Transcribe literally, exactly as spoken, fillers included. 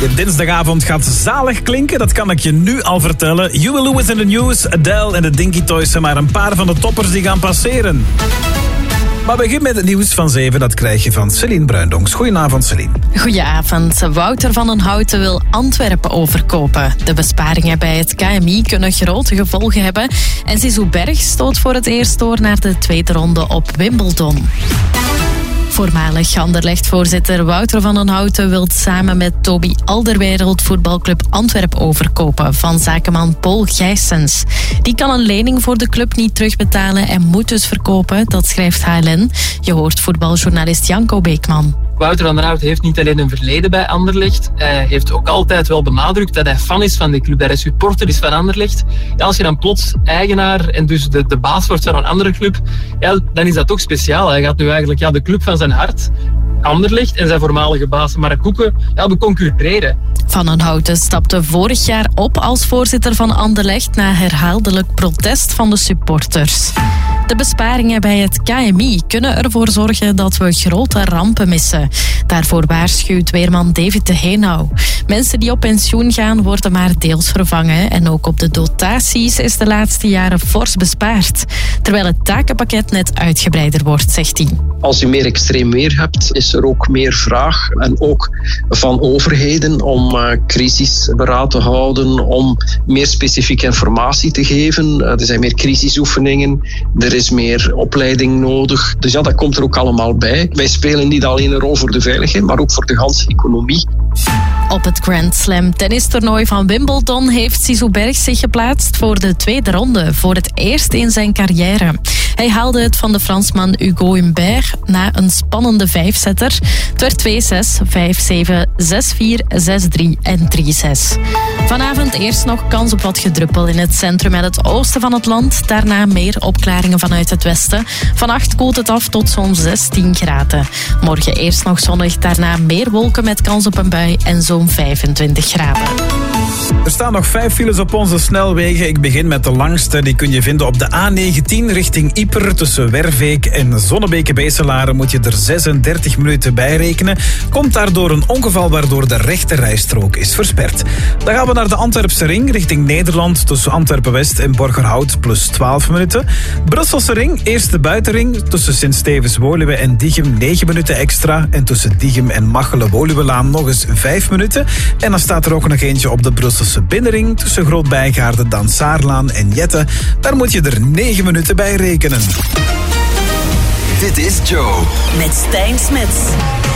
Je dinsdagavond gaat zalig klinken, dat kan ik je nu al vertellen. Huey Lewis in the News, Adele en de Dinky Toys zijn maar een paar van de toppers die gaan passeren. Maar begin met het nieuws van zeven, dat krijg je van Celine Bruindonks. Goedenavond, Celine. Goedenavond. Wouter van den Houten wil Antwerpen overkopen. De besparingen bij het K M I kunnen grote gevolgen hebben. En Zizou Berg stoot voor het eerst door naar de tweede ronde op Wimbledon. Voormalig Anderlecht-voorzitter Wouter van den Houten wil samen met Toby Alderweireld voetbalclub Antwerpen overkopen van zakenman Paul Gijsens. Die kan een lening voor de club niet terugbetalen en moet dus verkopen, dat schrijft H L N. Je hoort voetbaljournalist Janko Beekman. Wouter van den Houten heeft niet alleen een verleden bij Anderlecht. Hij heeft ook altijd wel benadrukt dat hij fan is van de club. Dat hij supporter is van Anderlecht. Ja, als je dan plots eigenaar en dus de, de baas wordt van een andere club, ja, dan is dat toch speciaal. Hij gaat nu eigenlijk ja, de club van zijn hart, Anderlecht, en zijn voormalige baas Mark Koeken, ja, beconcurreren. Van den Houten stapte vorig jaar op als voorzitter van Anderlecht na herhaaldelijk protest van de supporters. De besparingen bij het K M I kunnen ervoor zorgen dat we grote rampen missen. Daarvoor waarschuwt weerman David de Heenau. Mensen die op pensioen gaan worden maar deels vervangen. En ook op de dotaties is de laatste jaren fors bespaard. Terwijl het takenpakket net uitgebreider wordt, zegt hij. Als je meer extreem weer hebt, is er ook meer vraag. En ook van overheden om uh, crisisberaad te houden, om meer specifieke informatie te geven. Uh, er zijn meer crisisoefeningen, er is meer opleiding nodig. Dus ja, dat komt er ook allemaal bij. Wij spelen niet alleen een rol voor de veiligheid, maar ook voor de ganse economie. Op het Grand Slam tennistoernooi van Wimbledon heeft Zizou Berg zich geplaatst voor de tweede ronde, voor het eerst in zijn carrière. Hij haalde het van de Fransman Hugo Humbert na een spannende vijfsetter. Het werd twee zes, vijf zeven, zes vier, zes drie en drie zes. Vanavond eerst nog kans op wat gedruppel in het centrum en het oosten van het land. Daarna meer opklaringen vanuit het westen. Vannacht koelt het af tot zo'n zestien graden. Morgen eerst nog zonnig, daarna meer wolken met kans op een bui en zo'n vijfentwintig graden. Er staan nog vijf files op onze snelwegen. Ik begin met de langste. Die kun je vinden op de A negentien richting Ieper. Tussen Werveek en Zonnebeke-Beeselaren moet je er zesendertig minuten bij rekenen. Komt daardoor een ongeval waardoor de rechte rijstrook is versperd. Dan gaan we naar de Antwerpse ring richting Nederland. Tussen Antwerpen-West en Borgerhout plus twaalf minuten. Brusselse ring, eerste buitenring. Tussen Sint-Stevens-Woluwe en Diegem negen minuten extra. En tussen Diegem en Machelen-Woluwelaan nog eens vijf minuten. En dan staat er ook nog eentje op de Brusselse binnenring tussen Groot-Bijgaarden, Dansaarlaan en Jette. Daar moet je er negen minuten bij rekenen. Dit is Joe. Met Stijn Smits.